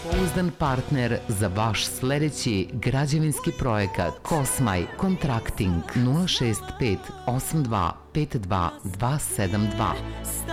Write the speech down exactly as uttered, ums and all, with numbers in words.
Pouzdan partner za vaš sledeći građevinski projekat. Kosmaj Contracting nula šest pet osam dva pet dva dva sedam dva.